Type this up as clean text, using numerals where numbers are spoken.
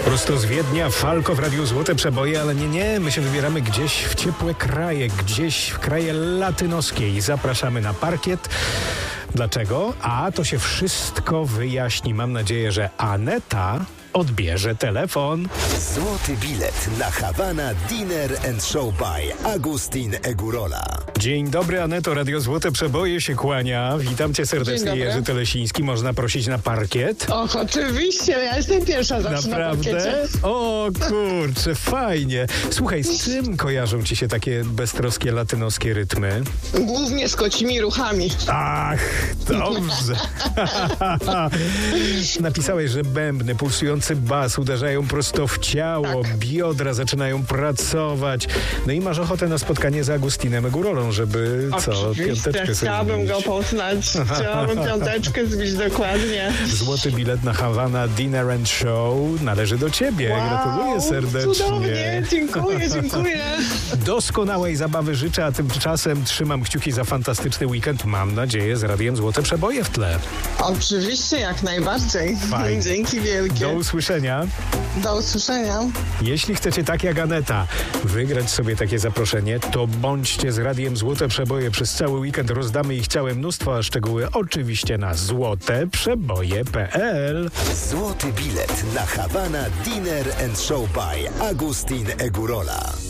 Prosto z Wiednia, Falco w Radiu Złote Przeboje, ale nie, my się wybieramy gdzieś w ciepłe kraje, gdzieś w kraje latynoskie i zapraszamy na parkiet. Dlaczego? A to się wszystko wyjaśni. Mam nadzieję, że Aneta odbierze telefon. Złoty bilet na Havana Dinner and Show by Agustin Egurola. Dzień dobry, Aneto, Radio Złote Przeboje się kłania. Witam cię serdecznie, Jerzy Telesiński. Można prosić na parkiet? Och, oczywiście, ja jestem pierwsza zawsze Naprawdę? na parkiecie. O kurczę, fajnie. Słuchaj, z czym kojarzą ci się takie beztroskie latynoskie rytmy? Głównie z kocimi ruchami. Ach, dobrze. Napisałeś, że bębny, pulsujący bas uderzają prosto w ciało, biodra zaczynają pracować. No i masz ochotę na spotkanie z Agustinem Egurolą, żeby piąteczkę sobie chciałabym zbić. go poznać. Chciałabym piąteczkę zbić dokładnie. Złoty bilet na Havana Dinner and Show należy do ciebie. Gratuluję serdecznie. Cudownie, dziękuję. Doskonałej zabawy życzę, a tymczasem trzymam kciuki za fantastyczny weekend. Mam nadzieję z Radiem Złote Przeboje w tle. Oczywiście, jak najbardziej. Fajnie. Dzięki wielkie. Do usłyszenia. Do usłyszenia. Jeśli chcecie tak jak Aneta wygrać sobie takie zaproszenie, to bądźcie z Radiem Złote Przeboje przez cały weekend. Rozdamy ich całe mnóstwo, a szczegóły oczywiście na złoteprzeboje.pl. Złoty bilet na Havana Dinner and Show by Agustin Egurola.